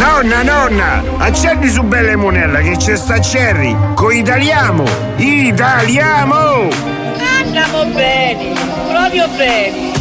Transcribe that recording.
Nonna, accendi su Belle Monella che c'è sta Cherry. Italiamo! Andiamo bene, proprio bene.